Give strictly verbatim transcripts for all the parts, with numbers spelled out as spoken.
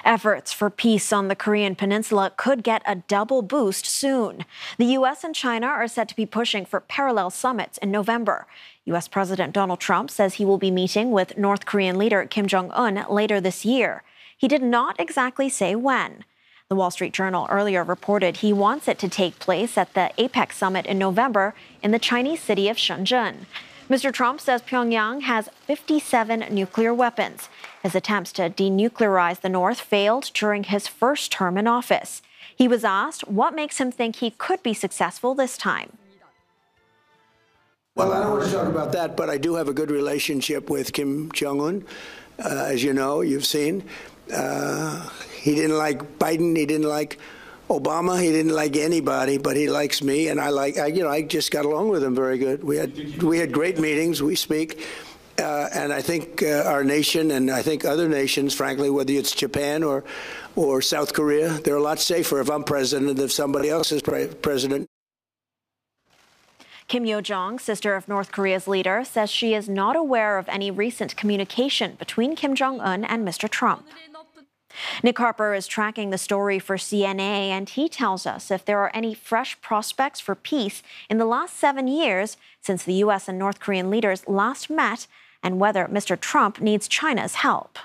Efforts for peace on the Korean peninsula could get a double boost soon. The U S and China are set to be pushing for parallel summits in November. U S President Donald Trump says he will be meeting with North Korean leader Kim Jong-un later this year. He did not exactly say when. The Wall Street Journal earlier reported he wants it to take place at the APEC summit in November in the Chinese city of Shenzhen. Mister Trump says Pyongyang has fifty-seven nuclear weapons. His attempts to denuclearize the North failed during his first term in office. He was asked what makes him think he could be successful this time. Well, I don't want to talk about that, but I do have a good relationship with Kim Jong-un. Uh, as you know, you've seen. Uh, he didn't like Biden. He didn't like Obama. He didn't like anybody, but he likes me, and I like. I, you know, I just got along with him very good. We had we had great meetings. We speak, uh, and I think uh, our nation, and I think other nations, frankly, whether it's Japan or or South Korea, they're a lot safer if I'm president than if somebody else is pre president. Kim Yo-jong, sister of North Korea's leader, says she is not aware of any recent communication between Kim Jong-un and Mister Trump. Nick Harper is tracking the story for C N A, and he tells us if there are any fresh prospects for peace in the last seven years since the U S and North Korean leaders last met, and whether Mister Trump needs China's help.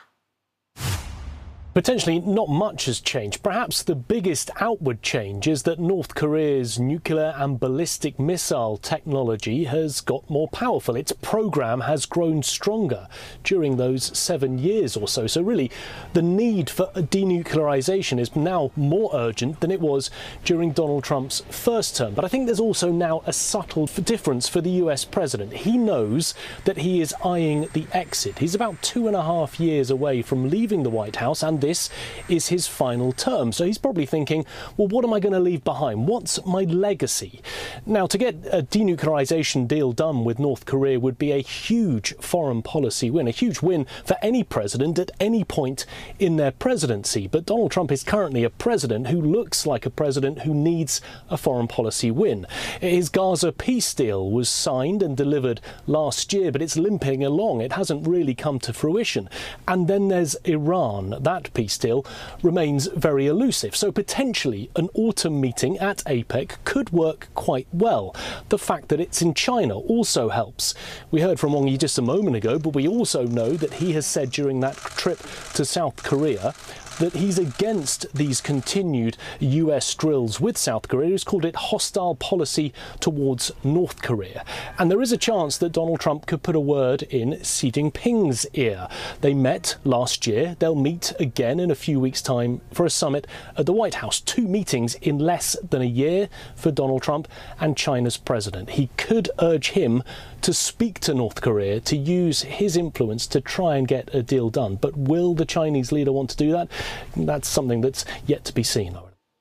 Potentially not much has changed. Perhaps the biggest outward change is that North Korea's nuclear and ballistic missile technology has got more powerful. Its program has grown stronger during those seven years or so. So really, the need for denuclearization is now more urgent than it was during Donald Trump's first term. But I think there's also now a subtle difference for the U S president. He knows that he is eyeing the exit. He's about two and a half years away from leaving the White House, and this is his final term. So he's probably thinking, well, what am I going to leave behind? What's my legacy? Now, to get a denuclearization deal done with North Korea would be a huge foreign policy win, a huge win for any president at any point in their presidency. But Donald Trump is currently a president who looks like a president who needs a foreign policy win. His Gaza peace deal was signed and delivered last year, but it's limping along. It hasn't really come to fruition. And then there's Iran. That peace deal remains very elusive. So potentially an autumn meeting at APEC could work quite well. The fact that it's in China also helps. We heard from Wang Yi just a moment ago, but we also know that he has said during that trip to South Korea that he's against these continued U S drills with South Korea. He's called it hostile policy towards North Korea. And there is a chance that Donald Trump could put a word in Xi Jinping's ear. They met last year. They'll meet again in a few weeks' time for a summit at the White House. Two meetings in less than a year for Donald Trump and China's president. He could urge him to speak to North Korea, to use his influence to try and get a deal done. But will the Chinese leader want to do that? That's something that's yet to be seen.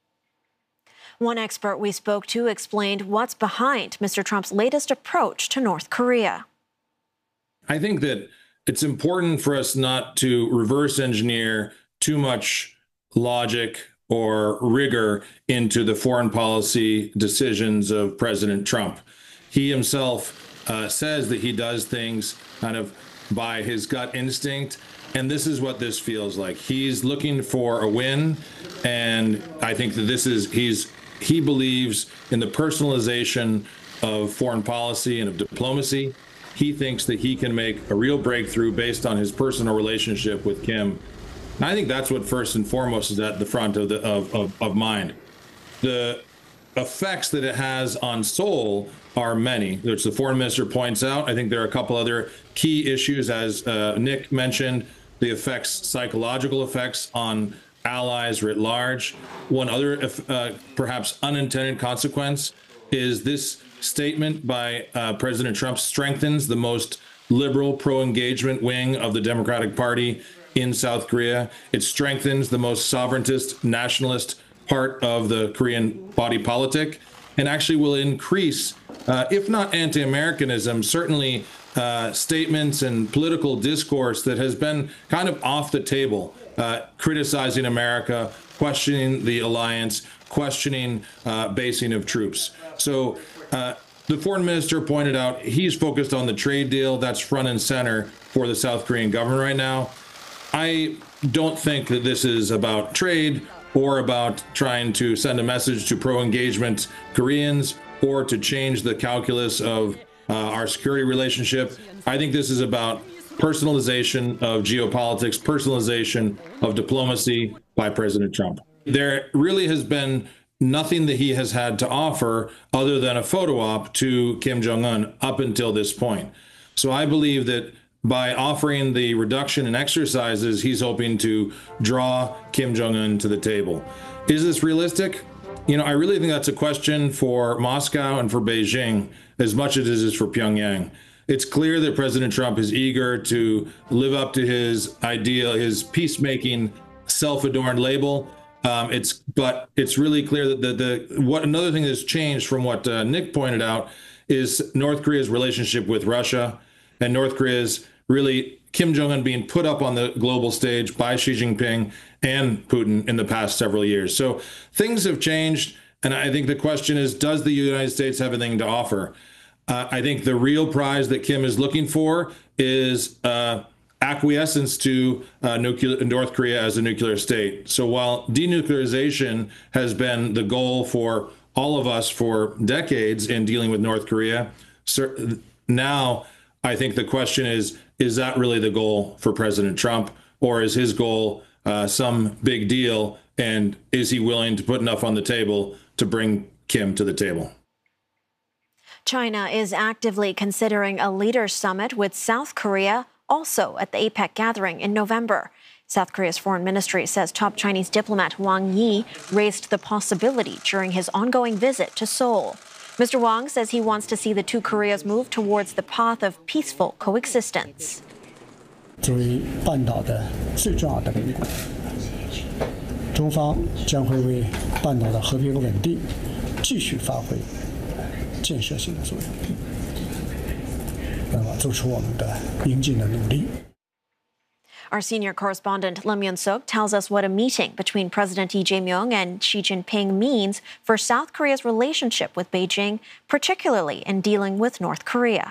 One expert we spoke to explained what's behind Mister Trump's latest approach to North Korea. I think that it's important for us not to reverse engineer too much logic or rigor into the foreign policy decisions of President Trump. He himself uh, says that he does things kind of by his gut instinct. And this is what this feels like. He's looking for a win. And I think that this is, he's, he believes in the personalization of foreign policy and of diplomacy. He thinks that he can make a real breakthrough based on his personal relationship with Kim. And I think that's what first and foremost is at the front of, the, of, of, of mind. The effects that it has on Seoul are many, which the foreign minister points out. I think there are a couple other key issues, as uh, Nick mentioned, the effects, psychological effects on allies writ large. One other uh, perhaps unintended consequence is this statement by uh, President Trump strengthens the most liberal pro-engagement wing of the Democratic Party in South Korea. It strengthens the most sovereigntist, nationalist part of the Korean body politic, and actually will increase, uh, if not anti-Americanism, certainly uh, statements and political discourse that has been kind of off the table, uh, criticizing America, questioning the alliance, questioning uh, basing of troops. So uh, the foreign minister pointed out he's focused on the trade deal. That's front and center for the South Korean government right now. I don't think that this is about trade or about trying to send a message to pro-engagement Koreans or to change the calculus of uh, our security relationship. I think this is about personalization of geopolitics, personalization of diplomacy by President Trump. There really has been nothing that he has had to offer other than a photo op to Kim Jong-un up until this point. So I believe that by offering the reduction in exercises, he's hoping to draw Kim Jong-un to the table. Is this realistic? You know, I really think that's a question for Moscow and for Beijing as much as it is for Pyongyang. It's clear that President Trump is eager to live up to his ideal, his peacemaking, self-adorned label. Um, it's but it's really clear that the, the what another thing that's changed from what uh, Nick pointed out is North Korea's relationship with Russia, and North Korea's really Kim Jong-un being put up on the global stage by Xi Jinping and Putin in the past several years. So things have changed, and I think the question is, does the United States have anything to offer? Uh, I think the real prize that Kim is looking for is uh, acquiescence to uh, nuclear, North Korea as a nuclear state. So while denuclearization has been the goal for all of us for decades in dealing with North Korea, now I think the question is, is that really the goal for President Trump, or is his goal uh, some big deal, and is he willing to put enough on the table to bring Kim to the table? China is actively considering a leaders' summit with South Korea, also at the APEC gathering in November. South Korea's foreign ministry says top Chinese diplomat Wang Yi raised the possibility during his ongoing visit to Seoul. Mister Wang says he wants to see the two Koreas move towards the path of peaceful coexistence. 作为半岛的最重要的邻国，中方将会为半岛的和平稳定继续发挥建设性的作用，那么做出我们的应尽的努力。 Our senior correspondent Lim Yun-suk tells us what a meeting between President Lee Jae-myung and Xi Jinping means for South Korea's relationship with Beijing, particularly in dealing with North Korea.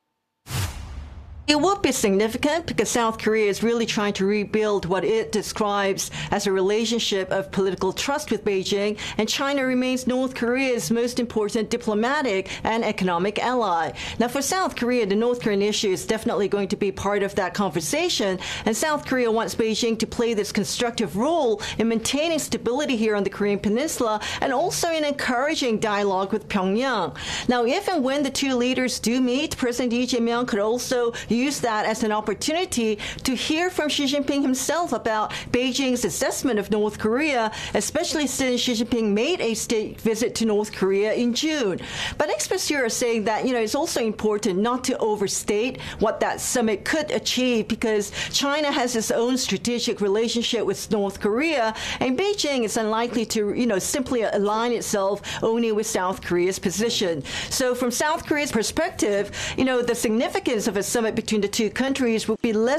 It would be significant because South Korea is really trying to rebuild what it describes as a relationship of political trust with Beijing, and China remains North Korea's most important diplomatic and economic ally. Now, for South Korea, the North Korean issue is definitely going to be part of that conversation, and South Korea wants Beijing to play this constructive role in maintaining stability here on the Korean Peninsula and also in encouraging dialogue with Pyongyang. Now, if and when the two leaders do meet, President Lee Jae-myung could also use that as an opportunity to hear from Xi Jinping himself about Beijing's assessment of North Korea, especially since Xi Jinping made a state visit to North Korea in June. But experts here are saying that, you know, it's also important not to overstate what that summit could achieve because China has its own strategic relationship with North Korea, and Beijing is unlikely to, you know, simply align itself only with South Korea's position. So from South Korea's perspective, you know, the significance of a summit between the two countries would be less